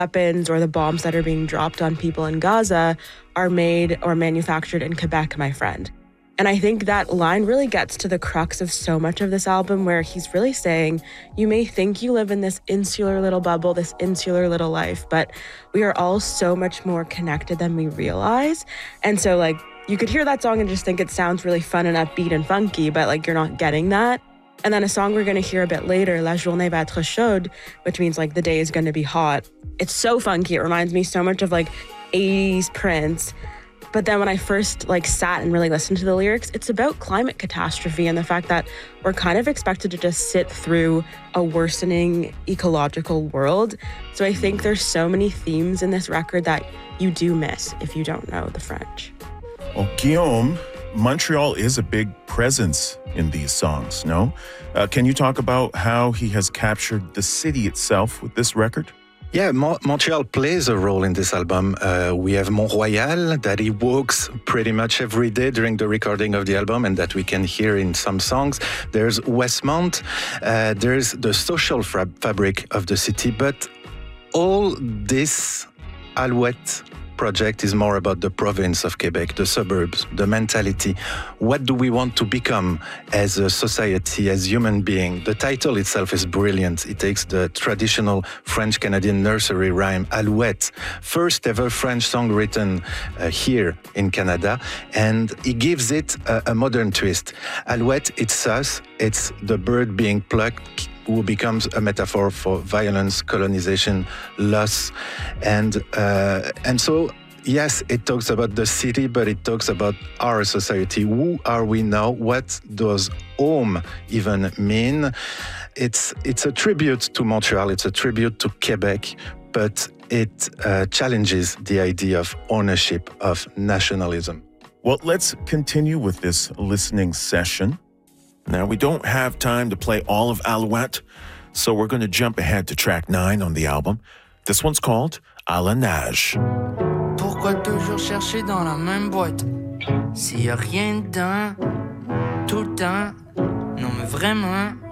weapons or the bombs that are being dropped on people in Gaza are made or manufactured in Quebec, my friend. And I think that line really gets to the crux of so much of this album, where he's really saying, you may think you live in this insular little bubble, this insular little life, but we are all so much more connected than we realize. And so like, you could hear that song and just think it sounds really fun and upbeat and funky, but like you're not getting that. And then a song we're going to hear a bit later, La journée va être chaude, which means like the day is going to be hot. It's so funky. It reminds me so much of like 80s Prince. But then when I first like sat and really listened to the lyrics, it's about climate catastrophe and the fact that we're kind of expected to just sit through a worsening ecological world. So I think there's so many themes in this record that you do miss if you don't know the French. Oh, Guillaume, Montreal is a big presence in these songs, no? Can you talk about how he has captured the city itself with this record? Yeah, Montreal plays a role in this album. We have Mont-Royal that he walks pretty much every day during the recording of the album and that we can hear in some songs. There's Westmount, there's the social fabric of the city, but all this Alouette project is more about the province of Quebec, the suburbs, the mentality. What do we want to become as a society, as human being? The title itself is brilliant. It takes the traditional French-Canadian nursery rhyme, Alouette, first ever French song written here in Canada, and it gives it a modern twist. Alouette, it's us, it's the bird being plucked, who becomes a metaphor for violence, colonization, loss. And so, yes, it talks about the city, but it talks about our society. Who are we now? What does home even mean? It's a tribute to Montreal, it's a tribute to Quebec, but it challenges the idea of ownership, of nationalism. Well, let's continue with this listening session. Now, we don't have time to play all of Alouette, so we're going to jump ahead to track 9 on the album. This one's called À la nage. Pourquoi toujours chercher dans la même boîte s'il y a rien dedans tout le temps? Non mais vraiment,